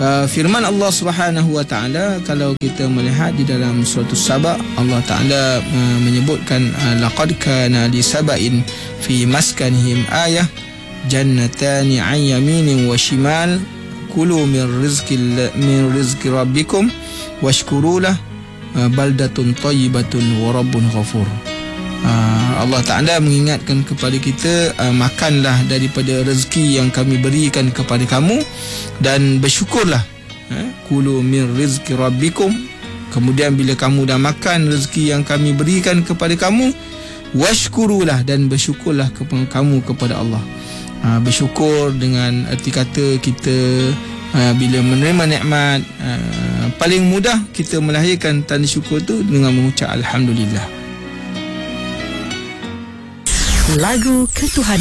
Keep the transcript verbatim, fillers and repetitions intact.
Uh, firman Allah Subhanahu wa taala, kalau kita melihat di dalam surah As-Saba, Allah Taala uh, menyebutkan uh, laqad kana li saba'in fi maskanihim ayah jannatani 'an yaminin wa shimal kulu min rizqi min rizqi rabbikum washkuru lah uh, baldatun thayyibatun wa rabbun ghafur. Uh, Allah Ta'ala mengingatkan kepada kita, uh, makanlah daripada rezeki yang kami berikan kepada kamu dan bersyukurlah. uh, Kulu min rizki rabbikum. Kemudian bila kamu dah makan rezeki yang kami berikan kepada kamu, washkurulah, dan bersyukurlah kepada kamu kepada Allah. uh, Bersyukur dengan erti kata kita uh, bila menerima nikmat, uh, paling mudah kita melahirkan tanda syukur tu dengan mengucap Alhamdulillah. Lagu Ketuhanan.